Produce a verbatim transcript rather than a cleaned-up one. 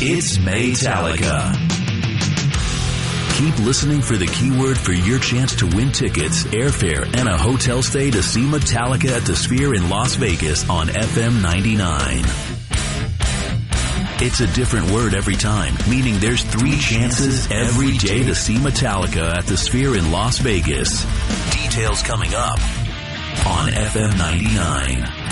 It's Maytalica. Keep listening for the keyword for your chance to win tickets, airfare, and a hotel stay to see Metallica at the Sphere in Las Vegas on F M ninety-nine. It's a different word every time, meaning there's three chances every day to see Metallica at the Sphere in Las Vegas. Details coming up on F M ninety-nine.